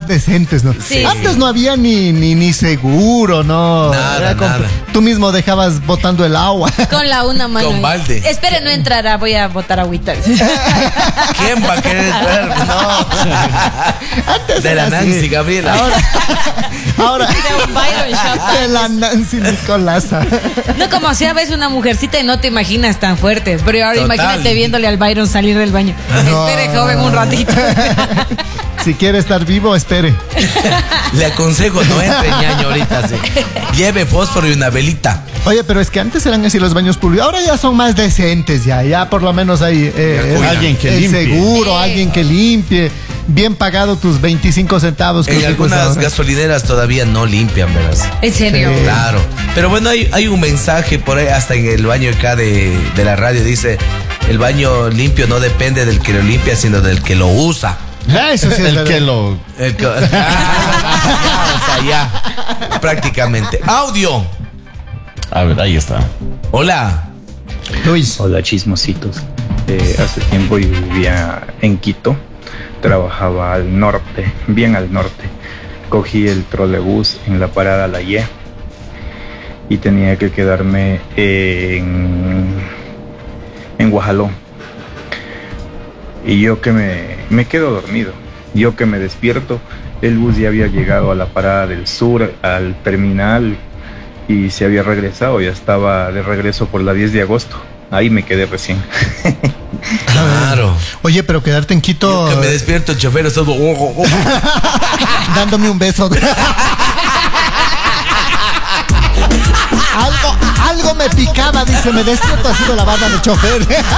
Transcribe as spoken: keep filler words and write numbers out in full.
decentes, ¿no? Sí, Antes sí. no había ni, ni, ni seguro, ¿no? Nada, Era con- nada. Tú mismo dejabas botando el agua. Con la una mano. Con balde. Espere, no entrará, voy a botar agüita. ¿Quién va a querer entrar? No. Antes De la era así. Nancy Gabriela. Ahora, ahora De un Byron Shop. de la Nancy Nicolasa. No, como si ves una mujercita y no te imaginas tan fuerte. Pero ahora Total. imagínate viéndole al Byron salir del baño. No. Espere, joven, un ratito. Si quiere estar vivo, espere. Le aconsejo, no entre ñaño ahorita. Sí. Lleve fósforo y una velita. Oye, pero es que antes eran así los baños públicos. Ahora ya son más decentes, ya. Ya por lo menos hay eh, Ya, el- alguien que el limpie. seguro, Sí. alguien que limpie. Bien pagado tus veinticinco centavos. creo En que cuesta algunas ahora. gasolineras todavía no limpian, verás. En serio. Sí. Claro. Pero bueno, hay, hay un mensaje por ahí, hasta en el baño acá de, de la radio. Dice, el baño limpio no depende del que lo limpia, sino del que lo usa. Ah, eso sí es El verdad. que lo... El que- o sea, ya. Prácticamente. Audio. A ver, ahí está. Hola. Luis. Hola chismositos. Eh, hace tiempo yo vivía en Quito, trabajaba al norte, bien al norte. Cogí el trolebús en la parada La Ye y tenía que quedarme en, en Guajaló. Y yo que me, me quedo dormido, yo que me despierto, el bus ya había llegado a la parada del sur, al terminal, y se había regresado, ya estaba de regreso por la diez de agosto. Ahí me quedé recién. Claro. Oye, pero quedarte en Quito Que me despierto, el chofer es todo. oh, oh, oh. dándome un beso. algo, algo me picaba, dice, me despierto, ha sido la barba del chofer.